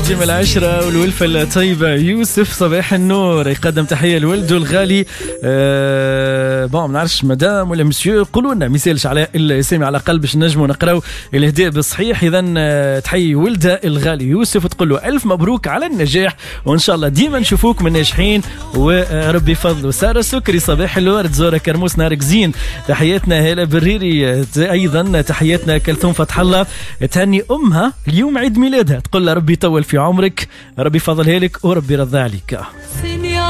نجم العشرة والولفة الطيبة يوسف صباح النور يقدم تحية لولده الغالي. ما نعرفش مدام ولا مسيو، قولوا لنا ما يسالش على الاسامي على قلب باش نجموا نقراو الهداء بالصحيح. اذا تحيي ولده الغالي يوسف وتقول له الف مبروك على النجاح، وان شاء الله ديما نشوفوك من ناجحين وربي فضله. ساره سكري صباح الورد، زوره كرموس نهارك زين، تحياتنا هلا بريري، ايضا تحياتنا كلثوم فتح الله تهني امها اليوم عيد ميلادها، تقول لها ربي يطول في عمرك، ربي فضلها لك وربي يرضى عليك.